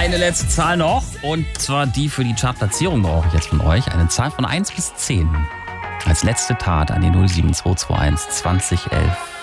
Eine letzte Zahl noch, und zwar die für die Chartplatzierung brauche ich jetzt von euch. Eine Zahl von 1 bis 10. Als letzte Tat an die 07221 2011.